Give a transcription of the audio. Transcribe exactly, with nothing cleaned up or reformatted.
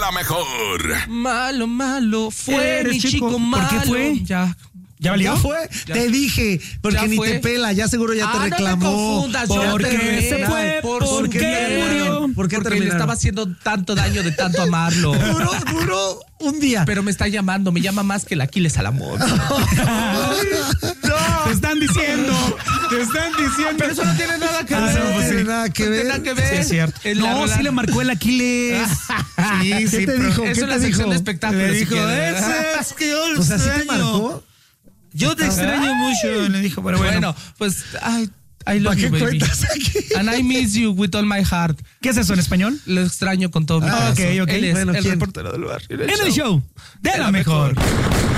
La mejor. Malo, malo, fue Eres mi chico. chico ¿Por malo. qué fue? Ya. ¿Ya valió? Ya fue, Ya. te dije, porque Ya ni fue. te pela, ya seguro ya Ah, te no me reclamó. confundas, yo ¿Por ya qué terminé. se fue? ¿Por, ¿Por qué? qué murió? ¿Por qué Porque le terminaron? estaba haciendo tanto daño de tanto amarlo. Duró, duró un día. Pero me está llamando, me llama más que el Aquiles al amor. Te están diciendo, te están diciendo. Pero eso no tiene nada que Ah, ver. no, pues sí. No tiene nada que No ver. tiene nada que ver. Sí, es cierto. En la No, rela- sí le marcó el Aquiles. Sí, ¿Qué sí, te pero- dijo? Eso ¿Qué es la te sección dijo? de espectáculos. Le si dijo, quieres. ese es que yo lo O sea, ¿sí te extraño. marcó? Yo te extraño mucho, le dijo, pero bueno. Bueno, pues, ay, I love ¿Para you, qué baby. cuentas aquí? And I miss you with all my heart. ¿Qué es eso en español? Lo extraño con todo mi Ah, corazón. ok, ok. Él es Bueno, el ¿quién? reportero del barrio. En el show de la mejor.